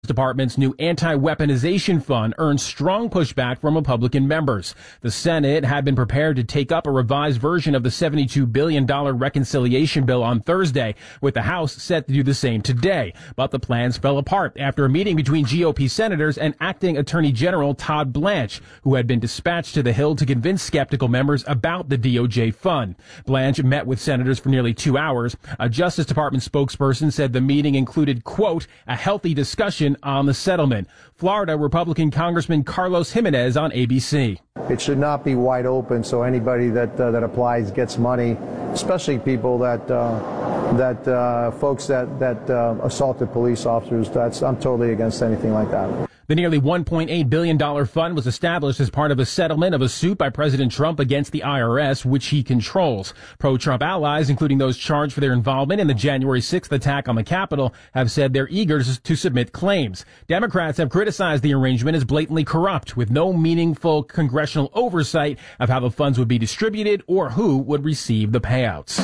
Department's new anti-weaponization fund earned strong pushback from Republican members. The Senate had been prepared to take up a revised version of the $72 billion reconciliation bill on Thursday, with the House set to do the same today. But the plans fell apart after a meeting between GOP senators and acting Attorney General Todd Blanche, who had been dispatched to the Hill to convince skeptical members about the DOJ fund. Blanche met with senators for nearly 2 hours. A Justice Department spokesperson said the meeting included, quote, a healthy discussion on the settlement. Florida Republican Congressman Carlos Jimenez on ABC. It should not be wide open so anybody that applies gets money, especially people folks that assaulted police officers. I'm totally against anything like that. The nearly $1.8 billion fund was established as part of a settlement of a suit by President Trump against the IRS, which he controls. Pro-Trump allies, including those charged for their involvement in the January 6th attack on the Capitol, have said they're eager to submit claims. Democrats have criticized the arrangement as blatantly corrupt, with no meaningful congressional oversight of how the funds would be distributed or who would receive the payouts.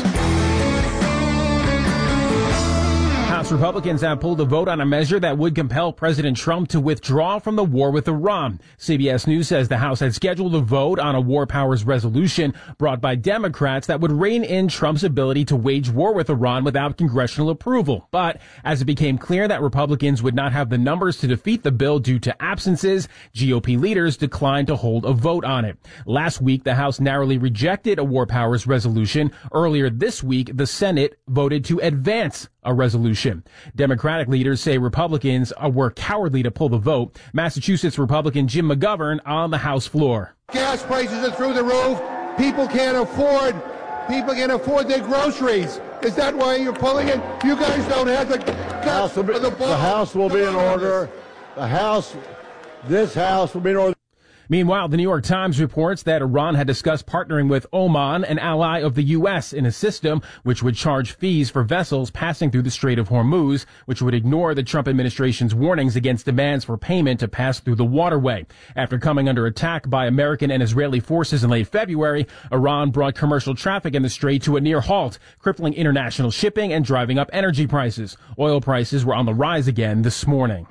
House Republicans have pulled a vote on a measure that would compel President Trump to withdraw from the war with Iran. CBS News says the House had scheduled a vote on a war powers resolution brought by Democrats that would rein in Trump's ability to wage war with Iran without congressional approval. But as it became clear that Republicans would not have the numbers to defeat the bill due to absences, GOP leaders declined to hold a vote on it. Last week, the House narrowly rejected a war powers resolution. Earlier this week, the Senate voted to advance a resolution. Democratic leaders say Republicans were cowardly to pull the vote. Massachusetts Republican Jim McGovern on the House floor. Gas prices are through the roof. People can't afford their groceries. Is that why you're pulling it? You guys don't have the guts for the ball. The House will be in order. This House will be in order. Meanwhile, the New York Times reports that Iran had discussed partnering with Oman, an ally of the U.S., in a system which would charge fees for vessels passing through the Strait of Hormuz, which would ignore the Trump administration's warnings against demands for payment to pass through the waterway. After coming under attack by American and Israeli forces in late February, Iran brought commercial traffic in the strait to a near halt, crippling international shipping and driving up energy prices. Oil prices were on the rise again this morning.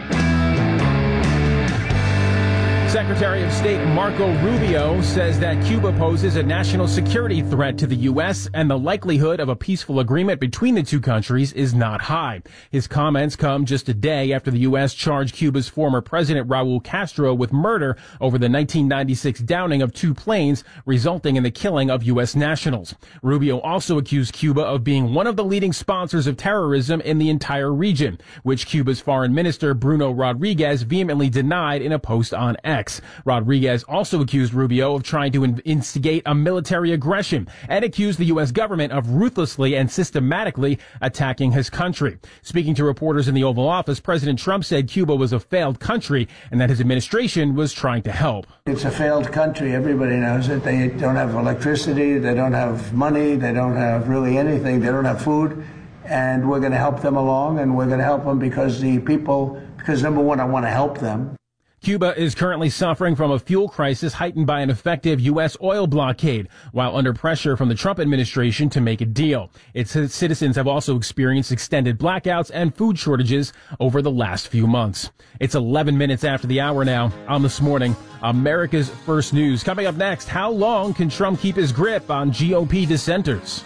Secretary of State Marco Rubio says that Cuba poses a national security threat to the U.S. and the likelihood of a peaceful agreement between the two countries is not high. His comments come just a day after the U.S. charged Cuba's former president Raul Castro with murder over the 1996 downing of 2 planes, resulting in the killing of U.S. nationals. Rubio also accused Cuba of being one of the leading sponsors of terrorism in the entire region, which Cuba's foreign minister Bruno Rodriguez vehemently denied in a post on X. Rodriguez also accused Rubio of trying to instigate a military aggression and accused the U.S. government of ruthlessly and systematically attacking his country. Speaking to reporters in the Oval Office, President Trump said Cuba was a failed country and that his administration was trying to help. It's a failed country. Everybody knows it. They don't have electricity. They don't have money. They don't have really anything. They don't have food. And we're going to help them along, and we're going to help them because number one, I want to help them. Cuba is currently suffering from a fuel crisis heightened by an effective U.S. oil blockade, while under pressure from the Trump administration to make a deal. Its citizens have also experienced extended blackouts and food shortages over the last few months. It's 11 minutes after the hour now on This Morning, America's First News. Coming up next, how long can Trump keep his grip on GOP dissenters?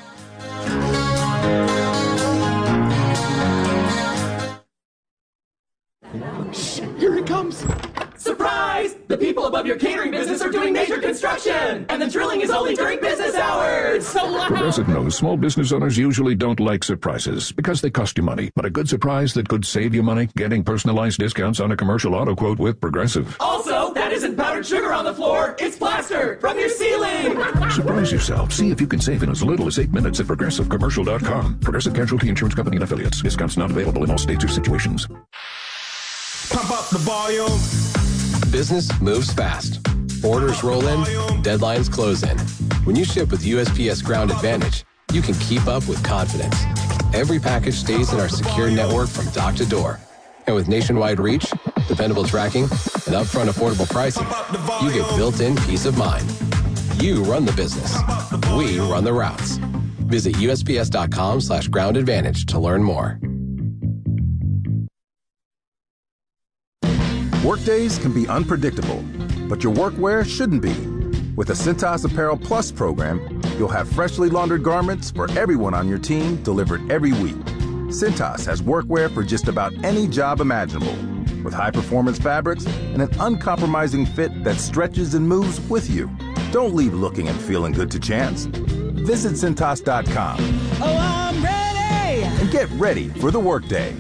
Here it comes. Surprise! The people above your catering business are doing major construction, and the drilling is only during business hours. So loud. Progressive knows small business owners usually don't like surprises because they cost you money. But a good surprise that could save you money? Getting personalized discounts on a commercial auto quote with Progressive. Also, that isn't powdered sugar on the floor. It's plaster from your ceiling. Surprise yourself. See if you can save in as little as 8 minutes at ProgressiveCommercial.com. Progressive Casualty Insurance Company and Affiliates. Discounts not available in all states or situations. Pump up the volume. Business moves fast. Orders roll in, deadlines close in. When you ship with USPS Ground Advantage, you can keep up with confidence. Every package stays in our secure network from dock to door. And with nationwide reach, dependable tracking, and upfront affordable pricing, you get built-in peace of mind. You run the business. We run the routes. Visit USPS.com/groundadvantage to learn more. Workdays can be unpredictable, but your workwear shouldn't be. With the Cintas Apparel Plus program, you'll have freshly laundered garments for everyone on your team delivered every week. Cintas has workwear for just about any job imaginable, with high-performance fabrics and an uncompromising fit that stretches and moves with you. Don't leave looking and feeling good to chance. Visit Cintas.com. Oh, I'm ready! And get ready for the workday.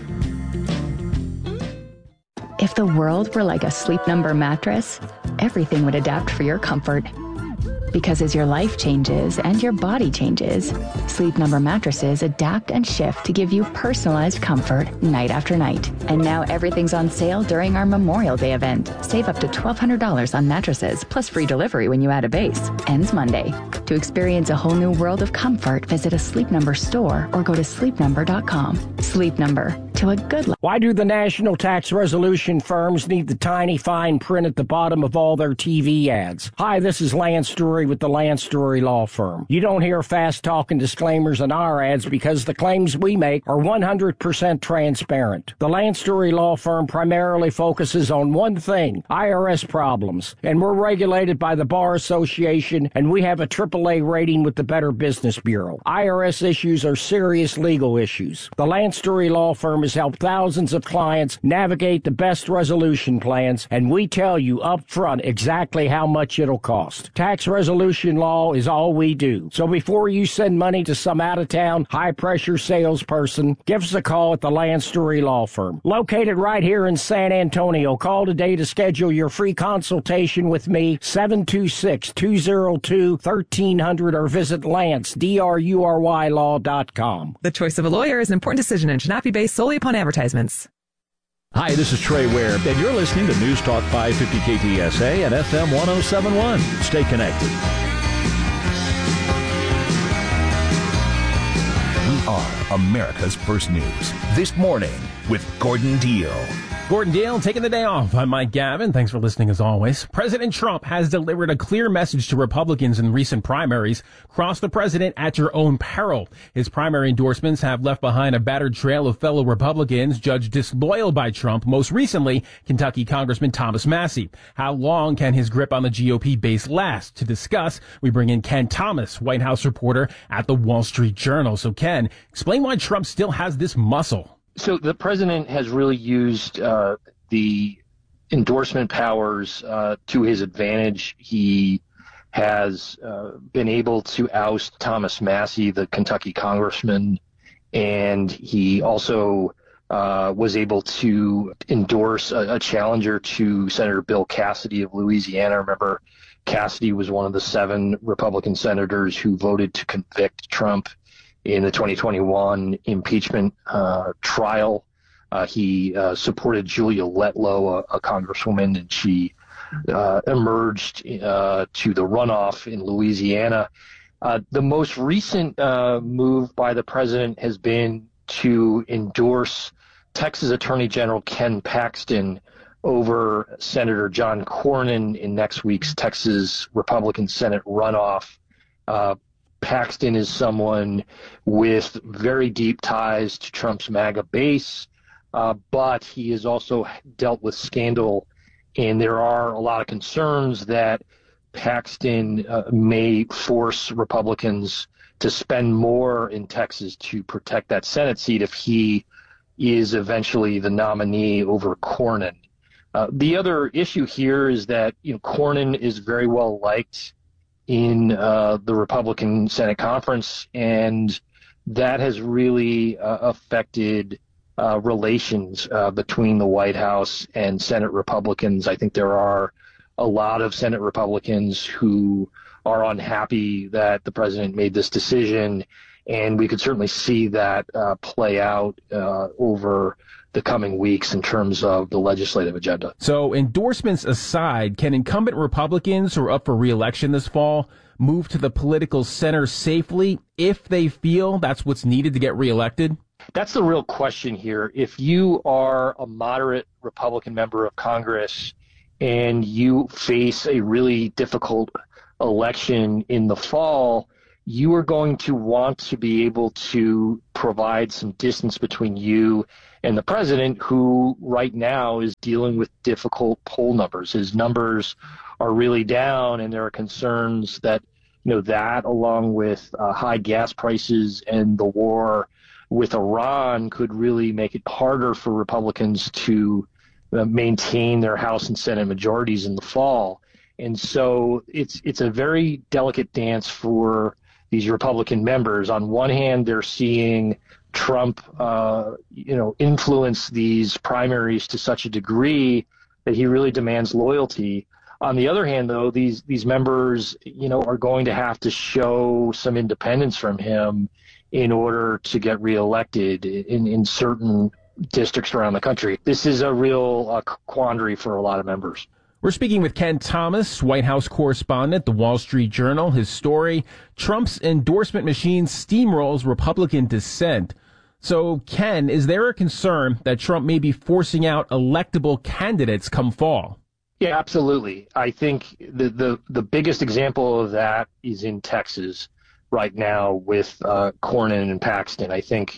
If the world were like a Sleep Number mattress, everything would adapt for your comfort. Because as your life changes and your body changes, Sleep Number mattresses adapt and shift to give you personalized comfort night after night. And now everything's on sale during our Memorial Day event. Save up to $1,200 on mattresses, plus free delivery when you add a base. Ends Monday. To experience a whole new world of comfort, visit a Sleep Number store or go to sleepnumber.com. Sleep Number. To a good life. Why do the national tax resolution firms need the tiny fine print at the bottom of all their TV ads? Hi, this is Lance Drury with the Lance Drury Law Firm. You don't hear fast-talking disclaimers in our ads because the claims we make are 100% transparent. The Lance Drury Law Firm primarily focuses on one thing, IRS problems, and we're regulated by the Bar Association, and we have a AAA rating with the Better Business Bureau. IRS issues are serious legal issues. The Lance Drury Law Firm has helped thousands of clients navigate the best resolution plans, and we tell you up front exactly how much it'll cost. Tax resolution law is all we do. So before you send money to some out-of-town, high-pressure salesperson, give us a call at the Lance Drury Law Firm. Located right here in San Antonio. Call today to schedule your free consultation with me, 726-202-1300, or visit Lance, DRURYlaw.com. The choice of a lawyer is an important decision and should not be based solely upon advertisements. Hi, this is Trey Ware, and you're listening to News Talk 550 KTSA and FM 1071. Stay connected. We are America's First News. This morning with Gordon Deal. Gordon Deal taking the day off. I'm Mike Gavin. Thanks for listening as always. President Trump has delivered a clear message to Republicans in recent primaries. Cross the president at your own peril. His primary endorsements have left behind a battered trail of fellow Republicans judged disloyal by Trump, most recently Kentucky Congressman Thomas Massie. How long can his grip on the GOP base last? To discuss, we bring in Ken Thomas, White House reporter at the Wall Street Journal. So Ken, explain why Trump still has this muscle. So the president has really used the endorsement powers to his advantage. He has been able to oust Thomas Massie, the Kentucky congressman, and he also was able to endorse a challenger to Senator Bill Cassidy of Louisiana. Remember, Cassidy was one of the 7 Republican senators who voted to convict Trump in the 2021 impeachment trial. He supported Julia Letlow, a congresswoman, and she emerged to the runoff in Louisiana. The most recent move by the president has been to endorse Texas Attorney General Ken Paxton over Senator John Cornyn in next week's Texas Republican Senate runoff. Paxton is someone with very deep ties to Trump's MAGA base, but he has also dealt with scandal, and there are a lot of concerns that Paxton may force Republicans to spend more in Texas to protect that Senate seat if he is eventually the nominee over Cornyn. The other issue here is that Cornyn is very well liked in the Republican Senate conference, and that has really affected relations between the White House and Senate Republicans. I think there are a lot of Senate Republicans who are unhappy that the president made this decision, and we could certainly see that play out over the coming weeks in terms of the legislative agenda. So endorsements aside, can incumbent Republicans who are up for re-election this fall move to the political center safely if they feel that's what's needed to get reelected? That's the real question here. If you are a moderate Republican member of Congress and you face a really difficult election in the fall, you are going to want to be able to provide some distance between you and the president, who right now is dealing with difficult poll numbers. His numbers are really down, and there are concerns that, that along with high gas prices and the war with Iran could really make it harder for Republicans to maintain their House and Senate majorities in the fall. And so it's a very delicate dance for these Republican members. On one hand, they're seeing Trump, influence these primaries to such a degree that he really demands loyalty. On the other hand, though, these members, are going to have to show some independence from him in order to get reelected in certain districts around the country. This is a real quandary for a lot of members. We're speaking with Ken Thomas, White House correspondent, The Wall Street Journal. His story, Trump's endorsement machine steamrolls Republican dissent. So, Ken, is there a concern that Trump may be forcing out electable candidates come fall? Yeah, absolutely. I think the biggest example of that is in Texas right now with Cornyn and Paxton. I think,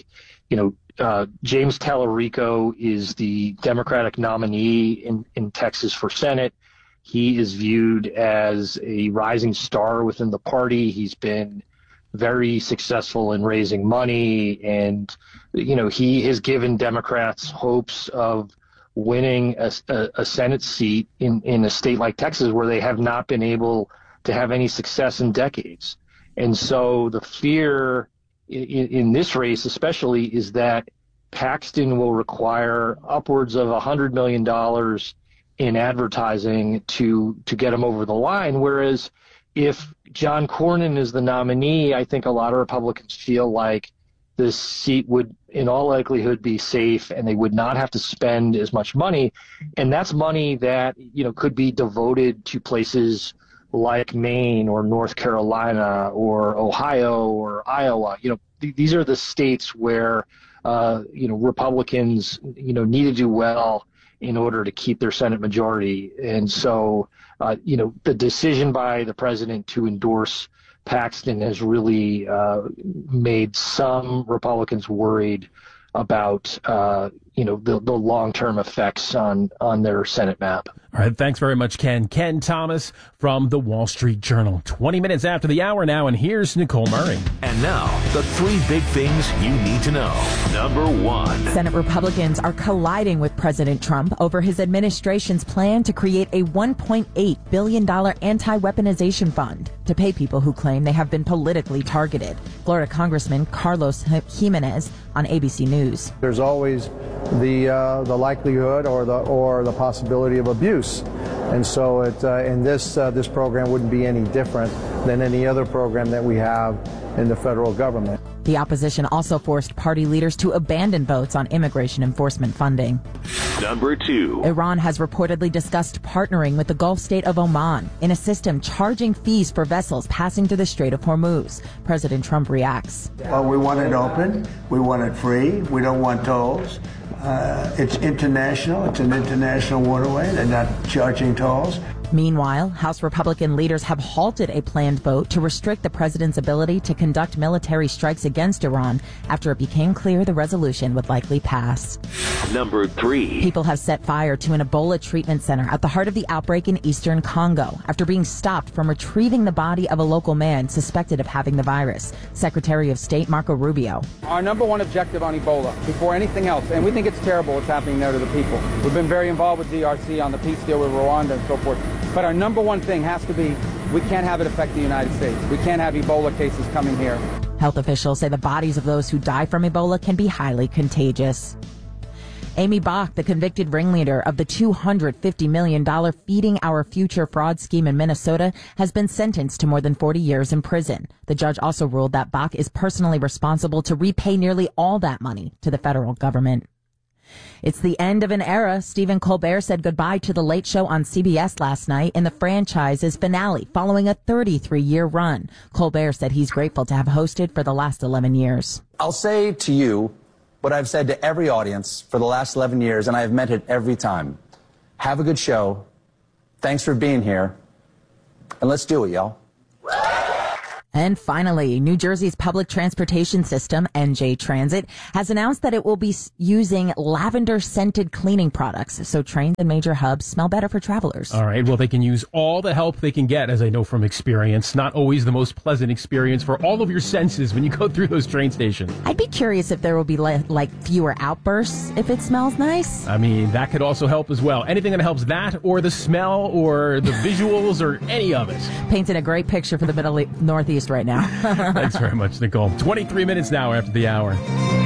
James Tallarico is the Democratic nominee in Texas for Senate. He is viewed as a rising star within the party. He's been very successful in raising money, and, he has given Democrats hopes of winning a Senate seat in a state like Texas, where they have not been able to have any success in decades. And so the fear in this race especially is that Paxton will require upwards of $100 million in advertising to get him over the line, whereas if John Cornyn is the nominee, I think a lot of Republicans feel like this seat would in all likelihood be safe and they would not have to spend as much money. And that's money that, could be devoted to places like Maine or North Carolina or Ohio or Iowa. These are the states where, Republicans, need to do well in order to keep their Senate majority. And so, the decision by the president to endorse Paxton has really made some Republicans worried about, the long-term effects on their Senate map. All right. Thanks very much, Ken. Ken Thomas from The Wall Street Journal. 20 minutes after the hour now, and here's Nicole Murray. And now, the three big things you need to know. Number one. Senate Republicans are colliding with President Trump over his administration's plan to create a $1.8 billion anti-weaponization fund to pay people who claim they have been politically targeted. Florida Congressman Carlos Jimenez on ABC News. There's always the likelihood or the possibility of abuse, and so this program wouldn't be any different than any other program that we have in the federal government. The opposition also forced party leaders to abandon votes on immigration enforcement funding. Number two. Iran has reportedly discussed partnering with the Gulf state of Oman in a system charging fees for vessels passing through the Strait of Hormuz. President Trump reacts. Well, we want it open. We want it free. We don't want tolls. It's international. It's an international waterway. They're not charging tolls. Meanwhile, House Republican leaders have halted a planned vote to restrict the president's ability to conduct military strikes against Iran after it became clear the resolution would likely pass. Number three. People have set fire to an Ebola treatment center at the heart of the outbreak in eastern Congo after being stopped from retrieving the body of a local man suspected of having the virus. Secretary of State Marco Rubio. Our number one objective on Ebola, before anything else, and we think it's terrible what's happening there to the people. We've been very involved with DRC on the peace deal with Rwanda and so forth. But our number one thing has to be, we can't have it affect the United States. We can't have Ebola cases coming here. Health officials say the bodies of those who die from Ebola can be highly contagious. Amy Bach, the convicted ringleader of the $250 million Feeding Our Future fraud scheme in Minnesota, has been sentenced to more than 40 years in prison. The judge also ruled that Bach is personally responsible to repay nearly all that money to the federal government. It's the end of an era. Stephen Colbert said goodbye to The Late Show on CBS last night in the franchise's finale following a 33-year run. Colbert said he's grateful to have hosted for the last 11 years. I'll say to you what I've said to every audience for the last 11 years, and I have meant it every time. Have a good show. Thanks for being here. And let's do it, y'all. And finally, New Jersey's public transportation system, NJ Transit, has announced that it will be using lavender-scented cleaning products, so trains and major hubs smell better for travelers. All right, well, they can use all the help they can get, as I know from experience. Not always the most pleasant experience for all of your senses when you go through those train stations. I'd be curious if there will be like fewer outbursts if it smells nice. I mean, that could also help as well. Anything that helps that, or the smell, or the visuals, or any of it. Painting a great picture for the Northeast right now. Thanks very much, Nicole. 23 minutes now after the hour.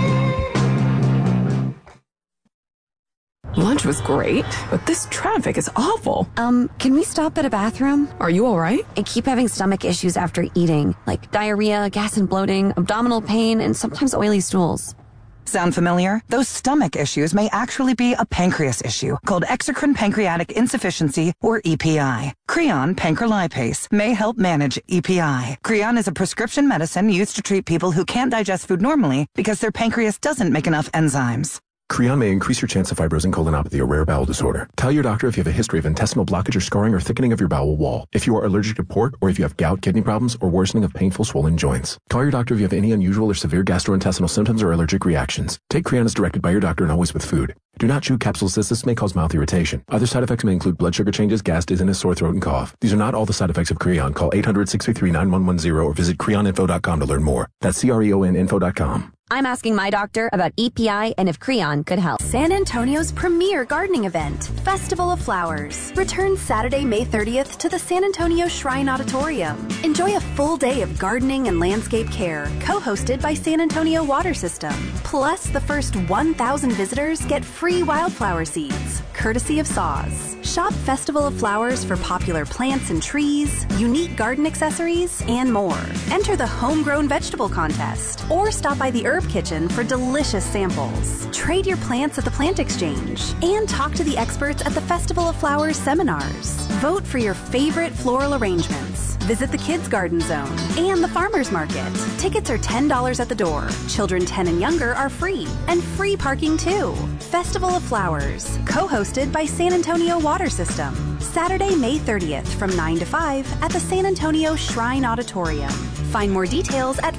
Lunch was great, but this traffic is awful. Can we stop at a bathroom? Are you all right? I keep having stomach issues after eating, like diarrhea, gas and bloating, abdominal pain, and sometimes oily stools. Sound familiar? Those stomach issues may actually be a pancreas issue called exocrine pancreatic insufficiency, or EPI. Creon pancrelipase may help manage EPI. Creon is a prescription medicine used to treat people who can't digest food normally because their pancreas doesn't make enough enzymes. Creon may increase your chance of fibrosing colonopathy, a rare bowel disorder. Tell your doctor if you have a history of intestinal blockage or scarring or thickening of your bowel wall, if you are allergic to pork, or if you have gout, kidney problems, or worsening of painful swollen joints. Call your doctor if you have any unusual or severe gastrointestinal symptoms or allergic reactions. Take Creon as directed by your doctor and always with food. Do not chew capsules as this may cause mouth irritation. Other side effects may include blood sugar changes, gas, dizziness, sore throat, and cough. These are not all the side effects of Creon. Call 800-633-9110 or visit creoninfo.com to learn more. That's CREONinfo.com. I'm asking my doctor about EPI and if Creon could help. San Antonio's premier gardening event, Festival of Flowers, returns Saturday, May 30th to the San Antonio Shrine Auditorium. Enjoy a full day of gardening and landscape care, co-hosted by San Antonio Water System. Plus, the first 1,000 visitors get free wildflower seeds, courtesy of Saws. Shop Festival of Flowers for popular plants and trees, unique garden accessories, and more. Enter the Homegrown Vegetable Contest, or stop by the Herb Kitchen for delicious samples. Trade your plants at the Plant Exchange and talk to the experts at the Festival of Flowers seminars. Vote for your favorite floral arrangements. Visit the Kids Garden Zone and the Farmers Market. Tickets are $10 at the door. Children 10 and younger are free, and free parking too. Festival of Flowers, co-hosted by San Antonio Water System. Saturday, May 30th from 9 to 5 at the San Antonio Shrine Auditorium. Find more details at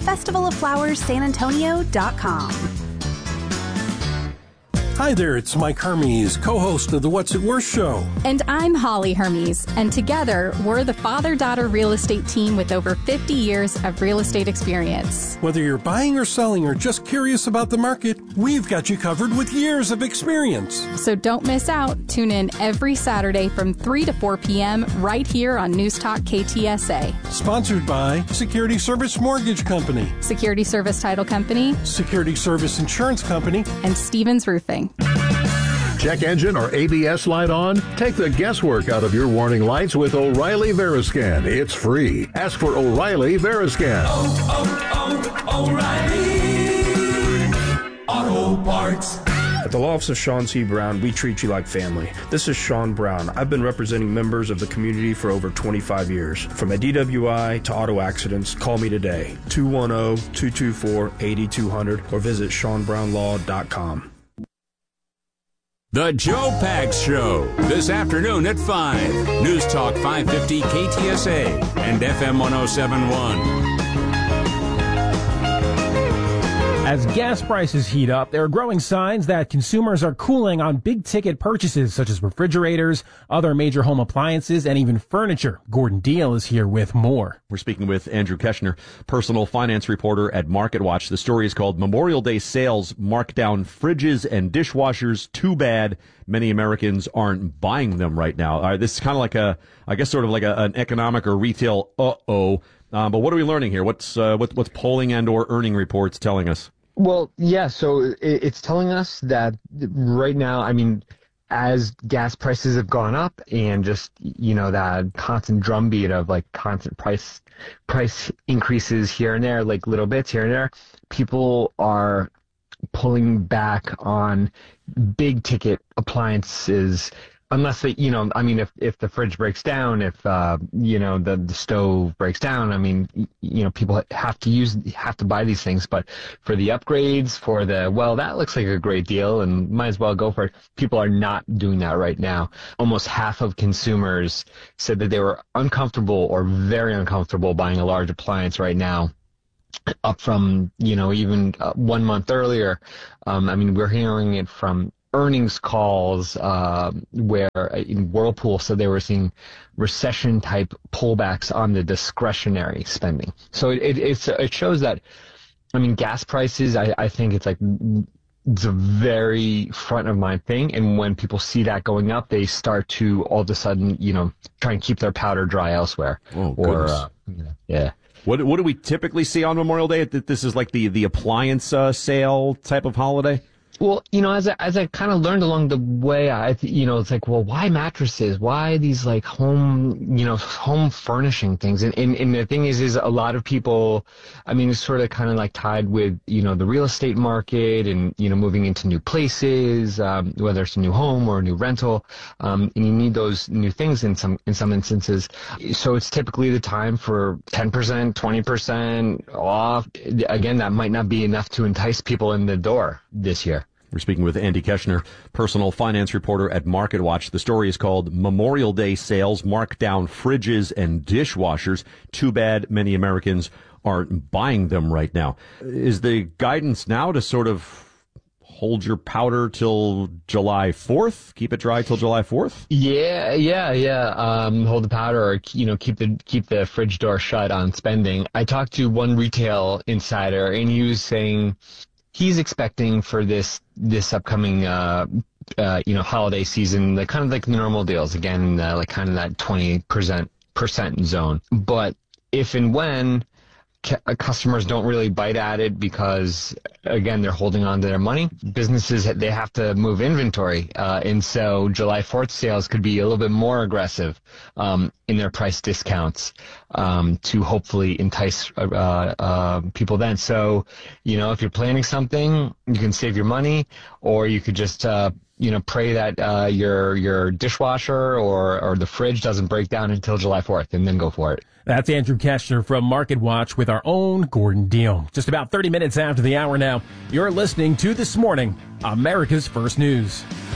festivaloflowerssanantonio.com. Hi there, it's Mike Hermes, co-host of the What's It Worth show. And I'm Holly Hermes, and together we're the father-daughter real estate team with over 50 years of real estate experience. Whether you're buying or selling or just curious about the market, we've got you covered with years of experience. So don't miss out. Tune in every Saturday from 3 to 4 p.m. right here on News Talk KTSA. Sponsored by Security Service Mortgage Company, Security Service Title Company, Security Service Insurance Company, and Stevens Roofing. Check engine or ABS light on? Take the guesswork out of your warning lights with O'Reilly Veriscan. It's free. Ask for O'Reilly Veriscan. O'Reilly Auto Parts. At the Law Office of Sean C. Brown, we treat you like family. This is Sean Brown. I've been representing members of the community for over 25 years. From a DWI to auto accidents, call me today, 210-224-8200, or visit SeanBrownLaw.com. The Joe Pags Show, this afternoon at 5. News Talk 550 KTSA and FM 1071. As gas prices heat up, there are growing signs that consumers are cooling on big-ticket purchases such as refrigerators, other major home appliances, and even furniture. Gordon Deal is here with more. We're speaking with Andrew Keshner, personal finance reporter at MarketWatch. The story is called Memorial Day Sales Mark Down Fridges and Dishwashers. Too bad many Americans aren't buying them right now. This is kind of like an economic or retail but what are we learning here? What's polling and or earning reports telling us? Well, yeah, so it's telling us that right now, I mean, as gas prices have gone up and just, that constant drumbeat of like constant price increases here and there, like little bits here and there, people are pulling back on big ticket appliances, unless they, if the fridge breaks down, if the stove breaks down, people have to buy these things. But for the upgrades, that looks like a great deal and might as well go for it. People are not doing that right now. Almost half of consumers said that they were uncomfortable or very uncomfortable buying a large appliance right now, up from even 1 month earlier. We're hearing it from earnings calls where Whirlpool said they were seeing recession-type pullbacks on the discretionary spending. So it shows that, gas prices, I think it's a very front-of-mind thing, and when people see that going up, they start to all of a sudden, try and keep their powder dry elsewhere. Oh, goodness. Yeah. What do we typically see on Memorial Day? This is like the appliance sale type of holiday? Well, as I kind of learned along the way, it's like, well, why mattresses? Why these home furnishing things? And the thing is a lot of people, it's sort of kind of tied with, the real estate market and, moving into new places, whether it's a new home or a new rental, and you need those new things in some instances. So it's typically the time for 10%, 20% off. Again, that might not be enough to entice people in the door this year. We're speaking with Andy Keshner, personal finance reporter at MarketWatch. The story is called Memorial Day Sales Mark Down Fridges and Dishwashers. Too bad many Americans aren't buying them right now. Is the guidance now to sort of hold your powder till July 4th? Keep it dry till July 4th? Yeah. Hold the powder, or keep the fridge door shut on spending. I talked to one retail insider, and he was saying he's expecting for this upcoming holiday season, kind of like the normal deals again, kind of that 20% zone. But if and when customers don't really bite at it because, again, they're holding on to their money, businesses, they have to move inventory. And so July 4th sales could be a little bit more aggressive in their price discounts to hopefully entice people then. So, if you're planning something, you can save your money, or you could just pray that your dishwasher or the fridge doesn't break down until July 4th, and then go for it. That's Andrew Keshner from MarketWatch with our own Gordon Deal. Just about 30 minutes after the hour now, you're listening to This Morning, America's First News.